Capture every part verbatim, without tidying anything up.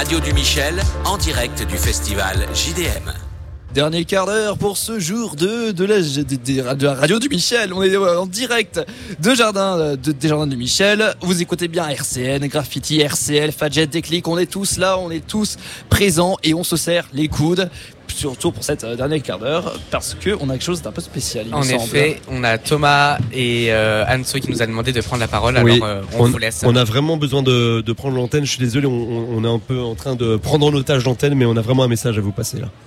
radio du Michel, en direct du festival J D M. Dernier quart d'heure pour ce jour de, de, la, de, de, de la radio du Michel. On est en direct de Jardin, de, des Jardins du Michel. Vous écoutez bien R C N, Graffiti, R C L, Fadjet, Déclic. On est tous là, on est tous présents et on se serre les coudes. Surtout pour cette dernière quart d'heure, parce qu'on a quelque chose d'un peu spécial. Il en me effet, semble. on a Thomas et euh, Anso qui nous a demandé de prendre la parole. Oui, alors euh, on, on vous laisse. On a vraiment besoin de, de prendre l'antenne. Je suis désolé, on, on est un peu en train de prendre en otage l'antenne, mais on a vraiment un message à vous passer là.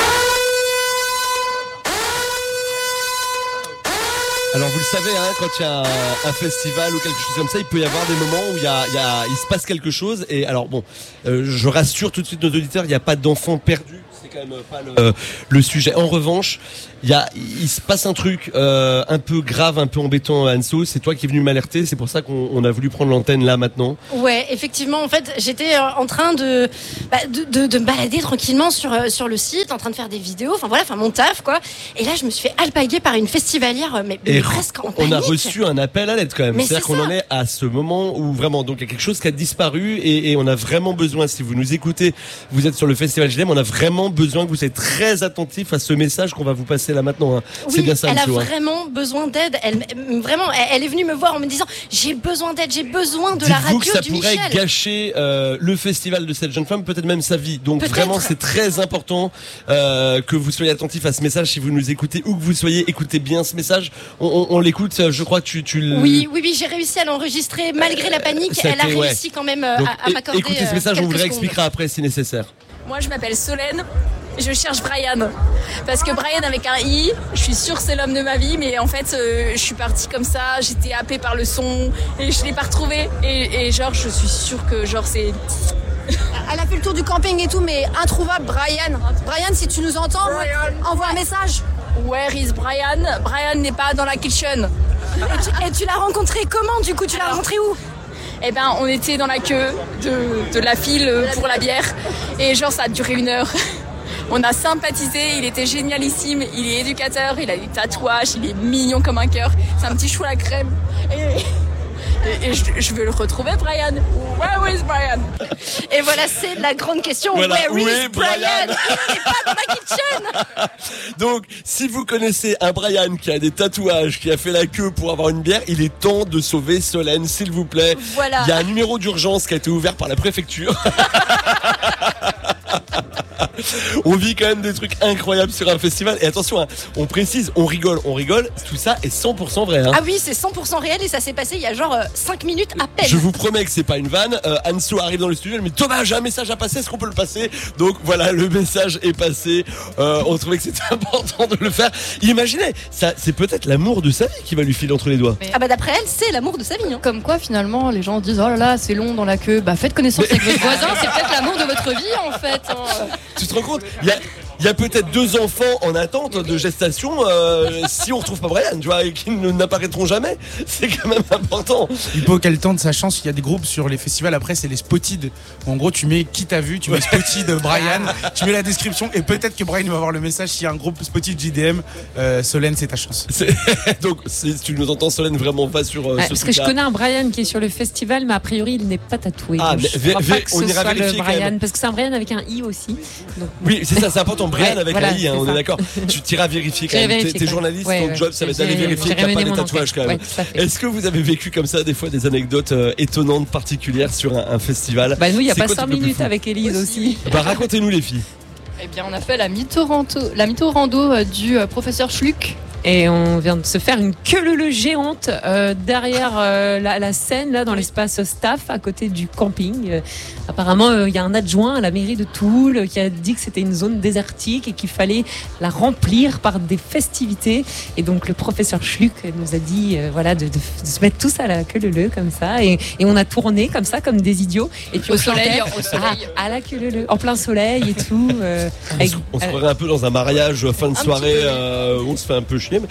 Alors vous le savez, hein, quand il y a un, un festival ou quelque chose comme ça, il peut y avoir des moments où il, y a, il, y a, il se passe quelque chose. Et alors bon, euh, je rassure tout de suite nos auditeurs, il n'y a pas d'enfants perdus. C'est quand même pas le, euh, le sujet. En revanche, il y a, il se passe un truc euh, un peu grave, un peu embêtant, Anso. C'est toi qui es venu m'alerter. C'est pour ça qu'on on a voulu prendre l'antenne là maintenant. Ouais, effectivement. En fait, j'étais en train de bah, de, de, de me balader tranquillement sur sur le site, en train de faire des vidéos. Enfin voilà, enfin mon taf quoi. Et là, je me suis fait alpaguer par une festivalière, mais, mais presque en panique. On a reçu un appel à l'aide quand même. Mais C'est-à-dire c'est qu'on ça. en est à ce moment où vraiment, donc il y a quelque chose qui a disparu et, et on a vraiment besoin. Si vous nous écoutez, vous êtes sur le festival J D M, on a vraiment besoin que vous soyez très attentifs à ce message qu'on va vous passer là maintenant. Hein. Oui, c'est bien ça, elle a Anso, hein. vraiment besoin d'aide. Elle, vraiment, elle, elle est venue me voir en me disant j'ai besoin d'aide, j'ai besoin de Dites-vous la radio que ça du pourrait Michel. gâcher euh, le festival de cette jeune femme, peut-être même sa vie. Donc Peut-être. vraiment, c'est très important euh, que vous soyez attentifs à ce message. Si vous nous écoutez, où que vous soyez, écoutez bien ce message. On, on, on l'écoute. Je crois que tu, tu le... Oui, oui, oui, j'ai réussi à l'enregistrer malgré la panique. ça a Elle a été, ouais. réussi quand même euh, Donc, à, à é- m'accorder. écoutez ce message, euh, on vous le quelques réexpliquera après si nécessaire. Moi, je m'appelle Solène. Je cherche Brian. Parce que Brian avec un I, je suis sûre que c'est l'homme de ma vie, mais en fait, euh, je suis partie comme ça, j'étais happée par le son et je l'ai pas retrouvé. Et, et genre, je suis sûre que genre c'est. Elle a fait le tour du camping et tout, mais introuvable. Brian, Brian, si tu nous entends, envoie un message. Where is Brian? Brian n'est pas dans la kitchen. Et tu, et tu l'as rencontré comment du coup? Tu l'as rencontré où? Eh ben, on était dans la queue de, de la file pour la bière et genre ça a duré une heure. On a sympathisé, il était génialissime, il est éducateur, il a des tatouages, il est mignon comme un cœur, c'est un petit chou à la crème. Et, et, et je, je veux le retrouver, Brian. Where is Brian? Et voilà, c'est la grande question. Voilà, Where où is est Brian? Brian Il n'est pas dans ma kitchen. Donc, si vous connaissez un Brian qui a des tatouages, qui a fait la queue pour avoir une bière, il est temps de sauver Solène, s'il vous plaît. Voilà. Il y a un numéro d'urgence qui a été ouvert par la préfecture. On vit quand même des trucs incroyables sur un festival. Et attention, hein, on précise, on rigole, on rigole. Tout ça est cent pour cent vrai. Hein. Ah oui, c'est cent pour cent réel et ça s'est passé il y a genre euh, cinq minutes à peine. Je vous promets que c'est pas une vanne. Euh, Anso arrive dans le studio, elle me dit Thomas, j'ai un message à passer, est-ce qu'on peut le passer? Donc voilà, le message est passé. Euh, on trouvait que c'était important de le faire. Imaginez, ça, c'est peut-être l'amour de sa vie qui va lui filer entre les doigts. Ah bah d'après elle, c'est l'amour de sa vie. Hein. Comme quoi finalement les gens disent oh là là c'est long dans la queue, bah faites connaissance avec votre voisin, c'est peut-être l'amour de votre vie en fait. Hein. Tu te rends compte? Il y a, il y a peut-être deux enfants en attente de gestation euh, si on retrouve pas Brian, tu vois, et qui ne- n'apparaîtront jamais. C'est quand même important. Il faut qu'elle tente sa chance. Il y a des groupes sur les festivals. Après, c'est les spotted. En gros, tu mets qui t'as vu, tu mets spotted Brian, tu mets la description et peut-être que Brian va avoir le message. S'il y a un groupe spotted J D M, euh, Solène, c'est ta chance. C'est- Donc, si tu nous entends, Solène, vraiment va sur euh, Ouais, ce parce que je truc-là. connais un Brian qui est sur le festival, mais a priori il n'est pas tatoué. Ah, Donc, mais je vé- crois vé- pas que on ce ira soit le vérifier quand Brian, même. parce que c'est un Brian avec un I aussi. Donc, Oui, c'est ça, c'est important. Brian Ouais, avec voilà, un I, hein, c'est on ça. est d'accord. Tu t'iras vérifier quand J'irai même. T'es, vérifier t'es quand même. journaliste, Ouais, ton ouais. job, ça va être d'aller J'irai- vérifier que j'irai t'as pas mener des mon tatouages enquête. quand même. Ouais, tout à fait. Est-ce que vous avez vécu comme ça des fois des anecdotes euh, étonnantes, particulières sur un, un festival? bah nous, il n'y a C'est pas quoi cinq ton plus minutes fou avec Élise aussi. Bah racontez-nous les filles. Eh bien on a fait la mytho-rando, la mytho-rando euh, du euh, professeur Schluck. Et on vient de se faire une queue-leu géante euh, derrière euh, la, la scène, là, dans l'espace staff, à côté du camping. Euh, apparemment, il euh, y a un adjoint à la mairie de Toul qui a dit que c'était une zone désertique et qu'il fallait la remplir par des festivités. Et donc, le professeur Schluck nous a dit euh, voilà, de, de, de se mettre tous à la queue-leu comme ça. Et, et on a tourné comme ça, comme des idiots. Et puis, Au on soleil, chantait, au soleil. Ah, à la queue-leu, en plein soleil et tout. Euh, On, avec- se, on se euh, croirait un peu dans un mariage euh, fin de un soirée petit peu. euh, où on se fait un peu chier. chier. Mais...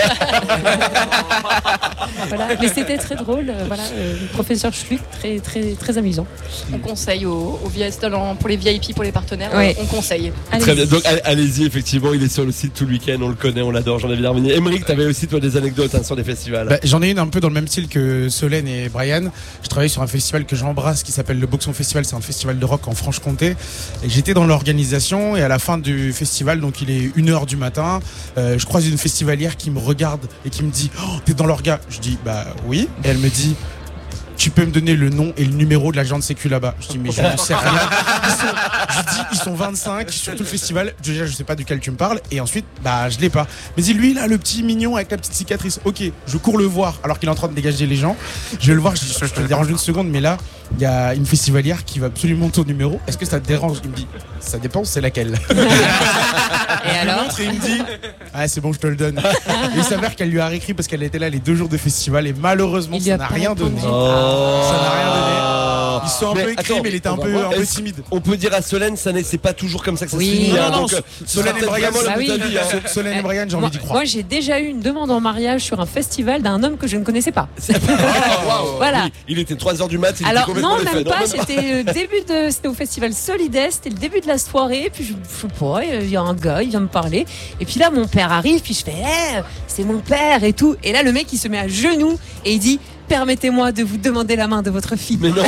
Voilà. Mais c'était très drôle. euh, Voilà, euh, le professeur Schluck, très, très, très amusant. On conseille aux, aux V I P, pour les V I P, pour les partenaires, Ouais. on conseille. Très bien, donc allez- allez-y, effectivement, il est sur le site tout le week-end, on le connaît, on l'adore, Jean-David Harmony. Émeric, t'avais aussi toi des anecdotes hein, sur des festivals. Bah, j'en ai une un peu dans le même style que Solène et Brian. Je travaille sur un festival que j'embrasse qui s'appelle le Boxon Festival. C'est un festival de rock en Franche-Comté. Et j'étais dans l'organisation et à la fin du festival, donc il est une heure du matin, euh, je croise une festivalière qui me regarde et qui me dit oh, t'es dans l'orga. Je dis bah oui. Et elle me dit tu peux me donner le nom et le numéro de l'agent de sécu là-bas. Je dis mais je ne sais rien. Ils sont, je dis ils sont vingt-cinq sur tout le festival. Déjà je sais pas duquel tu me parles et ensuite bah je l'ai pas. Mais dis lui là le petit mignon avec la petite cicatrice. Ok, je cours le voir alors qu'il est en train de dégager les gens. Je vais le voir. Je dis je te dérange une seconde mais là il y a une festivalière qui va absolument ton numéro. Est-ce que ça te dérange? Il me dit ça dépend c'est laquelle. Et alors Et il me dit ah c'est bon je te le donne. Et il s'avère qu'elle lui a réécrit parce qu'elle était là les deux jours de festival et malheureusement Il lui ça a n'a pas rien répondu. donné. Oh. Ça n'a rien donné. Ils se sont un Mais peu écrits attends, mais il était un on va peu, voir. un peu Est-ce- timide. On peut dire à Solène, ça n'est c'est pas toujours comme ça que ça Oui. se finit. Non, hein, non, donc, non, euh, Solène ce et sera Brian, peut-être vraiment bah le oui. bout de ta vie, hein. So- Solène et Brian, j'ai Moi, envie d'y croire. moi, j'ai déjà eu une demande en mariage sur un festival d'un homme que je ne connaissais pas. Voilà. Oui, il était trois heures du mat, il Alors était complètement non, défait. même pas. même C'était le début de, c'était au festival Solides, c'était le début de la soirée. Puis je, je sais pas, il y a un gars, il vient me parler. Et puis là, mon père arrive, puis je fais, hey, c'est mon père et tout. Et là, le mec, il se met à genoux et il dit, permettez-moi de vous demander la main de votre fille. Mais non.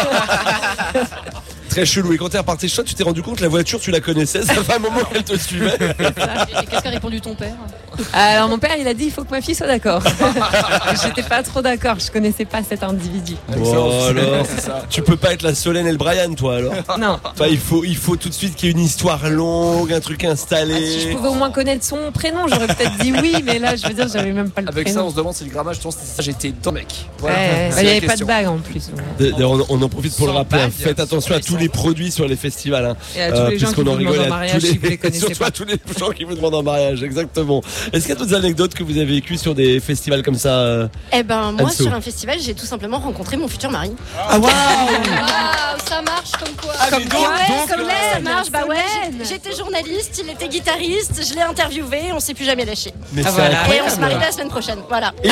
Très chelou. Et quand t'es reparti chez toi, tu t'es rendu compte que la voiture, tu la connaissais. Ça fait un moment qu'elle te suivait. Et qu'est-ce qu'a répondu ton père? Alors mon père, il a dit, il faut que ma fille soit d'accord. J'étais pas trop d'accord, je connaissais pas cet individu. Bon, alors, tu peux pas être la Solène et le Brian, toi, alors. Non. Enfin, il faut, il faut tout de suite qu'il y ait une histoire longue, un truc installé. Ah, si je pouvais au moins connaître son prénom, j'aurais peut-être dit oui, mais là, je veux dire, j'avais même pas le Avec ça, prénom. on se demande si le grammage, je pense que ça, j'étais dans le mec. Voilà. Ouais, C'est bah, la il n'y avait pas de question. bague en plus. D'ailleurs, on, on en profite pour Sans le rappeler. hein. bague, Faites attention à sans tous les produits sur les festivals. Hein. Et à tous les gens qui puisqu'on vous en demandent rigole, en à mariage, tous les- si vous les connaissez surtout pas. à tous les gens qui vous demandent en mariage, exactement. Est-ce qu'il y a d'autres anecdotes que vous avez vécues sur des festivals comme ça euh Eh ben moi Anso. sur un festival j'ai tout simplement rencontré mon futur mari. Ah waouh. Waouh, ça marche comme quoi. Comme donc- quoi, donc, comme là, ça Solène, marche. Bah ouais, Solène. j'ai- j'étais journaliste, il était guitariste, je l'ai interviewé, on s'est plus jamais lâché. Mais Ah, c'est voilà. Et incroyable. on se marie la semaine prochaine. Voilà. Et-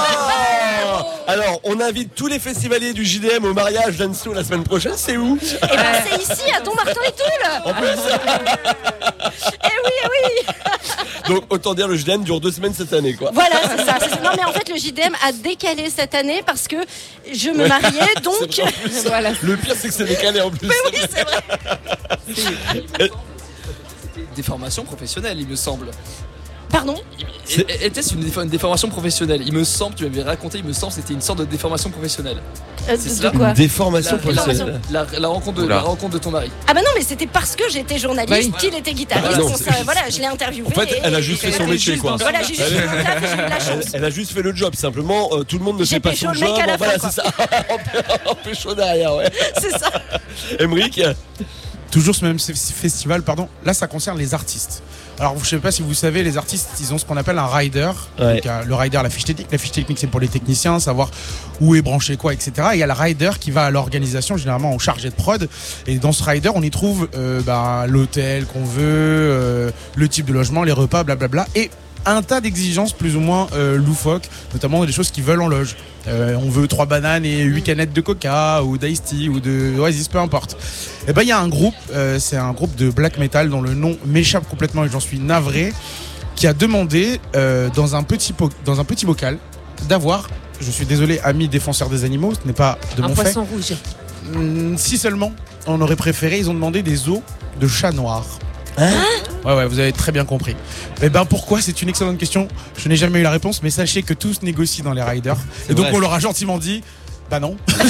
oh alors, on invite tous les festivaliers du J D M au mariage d'Anso la semaine prochaine. C'est où? Et ben c'est ici à Don Martin et Toul. En plus. Eh oui, eh oui. Donc autant dire le J D M dure deux semaines cette année, quoi. Voilà, c'est ça. c'est ça. Non mais en fait le J D M a décalé cette année parce que je me mariais donc. C'est vrai, en plus. Voilà. Le pire, c'est que c'est décalé en plus. Oui, c'est vrai. Des formations professionnelles, il me semble. Pardon. Et- Était-ce une, défo- une déformation professionnelle? Il me semble, tu m'avais raconté, il me semble que c'était une sorte de déformation professionnelle. Euh, C'est de, cela de quoi? Des formations La- professionnelles. La, la rencontre de, Oula. la rencontre de ton mari. Ah bah non mais c'était parce que j'étais journaliste Bah qu'il était guitariste. Ah bah non, on c'est- s'a- voilà, je l'ai interviewé. En fait, et- elle a juste et- fait son et- métier, quoi. Voilà, j'ai juste fait mon taf et j'ai eu de la Elle, chance. elle a juste fait le job, simplement. euh, tout le monde ne J'ai fait pas pécho son le mec job. à la Voilà, fin, c'est ça. En pécho derrière, ouais. C'est ça. Émeric. Toujours ce même f- festival, pardon. Là, ça concerne les artistes. Alors, je sais pas si vous savez, les artistes, ils ont ce qu'on appelle un rider. Ouais. Donc, euh, le rider, la fiche technique. La fiche technique, c'est pour les techniciens, savoir où est branché quoi, et cetera. Et il y a le rider qui va à l'organisation, généralement au chargé de prod. Et dans ce rider, on y trouve euh, bah, l'hôtel qu'on veut, euh, le type de logement, les repas, blablabla. Et un tas d'exigences plus ou moins euh, loufoques, notamment des choses qu'ils veulent en loge. Euh, on veut trois bananes et huit canettes de coca ou d'ice tea ou de Oasis, peu importe. Et ben il y a un groupe, euh, c'est un groupe de black metal dont le nom m'échappe complètement et j'en suis navré, qui a demandé euh, dans un petit po- dans un petit bocal d'avoir, je suis désolé, amis défenseurs des animaux, ce n'est pas de Un mon fait. poisson rouge. Hmm, si seulement on aurait préféré, ils ont demandé des os de chat noir. Ouais, ouais, vous avez très bien compris. Eh ben pourquoi? C'est une excellente question. Je n'ai jamais eu la réponse, mais sachez que tout se négocie dans les riders. Et donc vrai. on leur a gentiment dit, bah non. Ouais,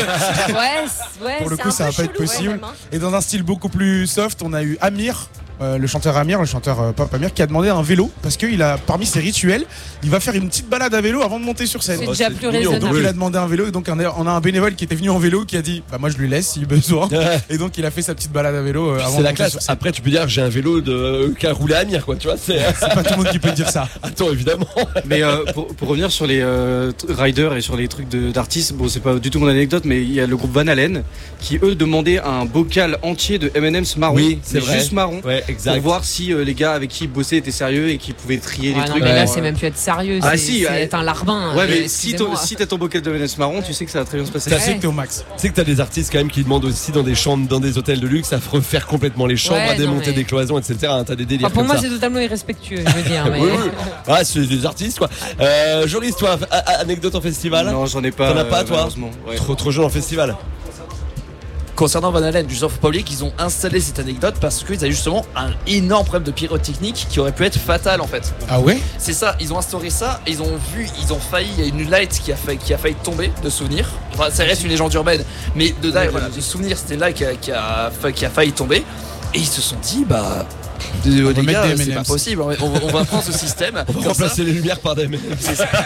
c- ouais. Pour le c'est coup, un ça peu va pas être chelou, possible. quand même, hein. Et dans un style beaucoup plus soft, on a eu Amir. euh, le chanteur Amir, le chanteur euh, Pop Amir, qui a demandé un vélo parce qu'il a, parmi ses rituels, il va faire une petite balade à vélo avant de monter sur scène. C'est Oh, déjà c'est plus mignon, raisonnable. Donc il a demandé un vélo et donc on a on a un bénévole qui était venu en vélo qui a dit bah moi je lui laisse s'il a besoin et donc il a fait sa petite balade à vélo euh, avant C'est de la monter classe. sur scène. Après, tu peux dire j'ai un vélo de qui a roulé à Amir, quoi. Tu vois, c'est. C'est pas tout le monde qui peut dire ça. Attends, évidemment. Mais euh, pour, pour revenir sur les euh, t- riders et sur les trucs de- d'artistes, bon c'est pas du tout mon anecdote, mais il y a le groupe Van Halen qui eux demandaient un bocal entier de M and M's marron, Oui, c'est mais vrai. juste marron. Ouais. exact. pour voir si euh, les gars avec qui ils bossaient étaient sérieux et qui pouvaient trier Ouais, les non, trucs. mais là, pour, c'est euh, même plus être sérieux, Ah c'est si, c'est ouais. être un larbin. Ouais, euh, mais si t'as excusez-moi. si t'as ton bouquet de M and M's marron, tu sais que ça va très bien se passer. Tu sais que t'es au max. Tu sais que t'as des artistes quand même qui demandent aussi dans des chambres, dans des hôtels de luxe à refaire complètement les chambres, Ouais, à démonter non, mais- des cloisons, et cetera. T'as des délires Enfin, pour comme moi, ça. c'est totalement irrespectueux, je veux dire. mais- Oui, oui. Ah, c'est des artistes quoi. Euh, Joris, toi, a- a- anecdote en festival? Non, j'en ai pas. T'en as pas euh, toi? malheureusement, ouais. Trop trop jeune en festival. Concernant Van Halen, justement, faut pas oublier qu'ils ont installé cette anecdote parce qu'ils avaient justement un énorme problème de pyrotechnique qui aurait pu être fatal en fait. Ah ouais? C'est ça, ils ont instauré ça et ils ont vu, ils ont failli, il y a une light qui a failli, qui a failli tomber de souvenir. Enfin, ça reste une légende urbaine, mais de, là, voilà, de souvenir, c'était là qui a, qui, a, qui a failli tomber. Et ils se sont dit, bah. De, les mettre gars, des M and c'est pas M's. possible. On, on- on va prendre ce système. On va comme remplacer ça. les lumières par des M and M's. C'est ça.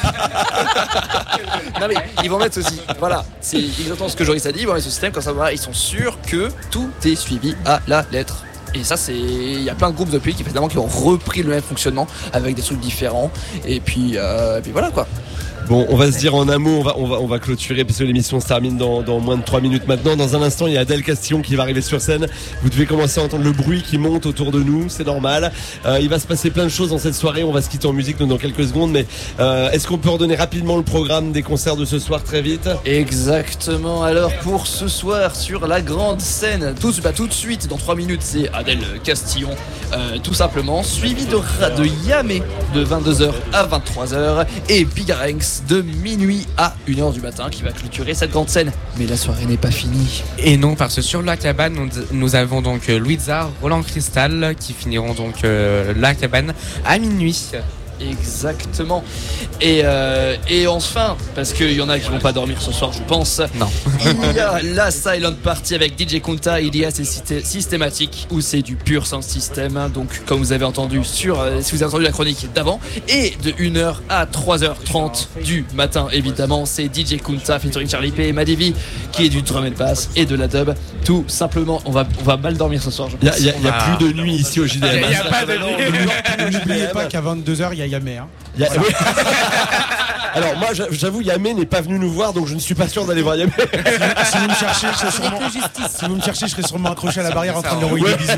Non mais ils vont mettre ceci. Voilà, c'est exactement ce que Joris a dit. Ils vont mettre ce système comme ça. Voilà, ils sont sûrs que tout est suivi à la lettre. Et ça, c'est, il y a plein de groupes depuis qui évidemment qui ont repris le même fonctionnement avec des trucs différents. Et puis, euh, et puis voilà quoi. Bon, on va se dire en un mot, on va, on va, on va clôturer parce que l'émission se termine dans, dans moins de trois minutes maintenant. Dans un instant, il y a Adèle Castillon qui va arriver sur scène. Vous devez commencer à entendre le bruit qui monte autour de nous, c'est normal. Euh, il va se passer plein de choses dans cette soirée. On va se quitter en musique dans quelques secondes, mais euh, est-ce qu'on peut redonner rapidement le programme des concerts de ce soir très vite? Exactement. Alors pour ce soir sur la grande scène, tout, bah, tout de suite dans trois minutes, c'est Adèle Castillon, euh, tout simplement, suivi de, de Yamé de vingt-deux heures à vingt-trois heures et Bigarenx de minuit à une heure du matin qui va clôturer cette grande scène. Mais la soirée n'est pas finie. Et non, parce que sur la cabane, nous, nous avons donc euh, Louisa, Roland Cristal qui finiront donc euh, la cabane à minuit. Exactement. Et, euh, et enfin, parce qu'il y en a qui vont pas dormir ce soir, je pense. Non. Il y a la Silent Party avec D J Kunta. Il y a ces systématiques où c'est du pur sound system. Donc, comme vous avez entendu sur, euh, si vous avez entendu la chronique d'avant, et de une heure à trois heures trente du matin, évidemment, c'est D J Kunta featuring Charlie P et Madivi qui est du drum and bass et de la dub. Tout simplement, on va, on va mal dormir ce soir. Il y a, y a- y a plus de nuit ici au J D M. Il n'y a pas de nuit. N'oubliez pas qu'à vingt-deux heures, il y a Yamé. Hein. Y a- oui. Alors moi j'a- j'avoue Yamé n'est pas venu nous voir donc je ne suis pas sûr d'aller voir Yamé. Si, si vous me cherchez, je serai sûrement, si vous me cherchez, je serai sûrement accroché à la barrière en train de lui envoyer des bisous.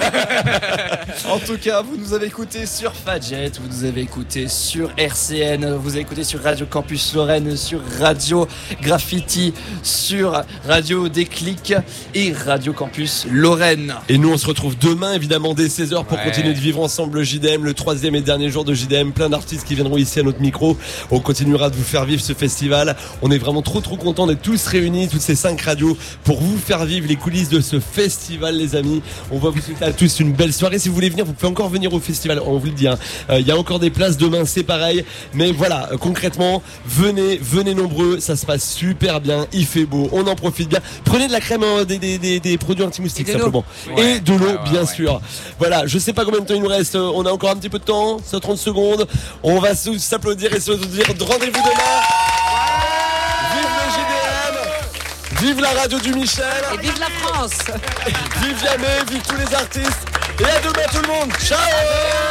En tout cas, vous nous avez écouté sur Fadjet, vous nous avez écouté sur R C N, vous avez écouté sur Radio Campus Lorraine, sur Radio Graffiti, sur Radio Déclic et Radio Campus Lorraine. Et nous on se retrouve demain évidemment dès seize heures pour Ouais. continuer de vivre ensemble le J D M, le troisième et dernier jour de J D M. Plein d'artistes qui viendront ici à notre micro. On continuera de vous faire vivre ce festival. On est vraiment trop trop contents d'être tous réunis, toutes ces cinq radios, pour vous faire vivre les coulisses de ce festival les amis. On va vous souhaiter à tous une belle soirée. Si vous voulez venir, vous pouvez encore venir au festival, on vous le dit. Il hein. euh, y a encore des places demain, c'est pareil. Mais voilà, euh, concrètement, venez, venez nombreux, ça se passe super bien, il fait beau, on en profite bien. Prenez de la crème, euh, des, des, des, des produits anti-moustiques Et de l'eau. simplement. Ouais. Et de l'eau, Ouais, ouais, bien ouais. sûr. Voilà, je sais pas combien de temps il nous reste, euh, on a encore un petit peu de temps, c'est trente secondes. On va s- s'applaudir et se dire rendez-vous demain. Vive le J D M, vive la radio du Michel, Et vive la France! vive Yamé, vive tous les artistes. Et à demain tout le monde, ciao.